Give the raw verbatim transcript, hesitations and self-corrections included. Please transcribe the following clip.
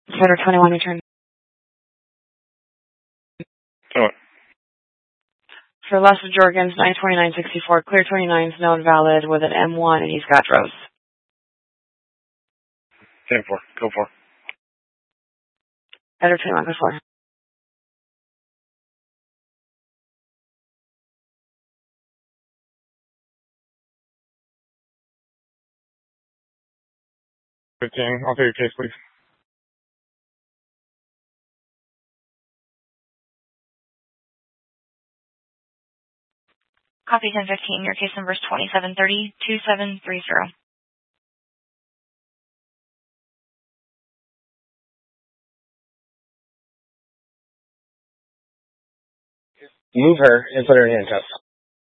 Center twenty-one, return. Oh. For Lester Jorgens, nine twenty-nine sixty-four, clear twenty-nine is known valid with an M one, and he's got Rose. ten four, go for. Center twenty-one, go for. fifteen, I'll take your case, please. Copy ten fifteen, your case number is twenty-seven thirty, two seven three zero. Move her and put her in handcuffs.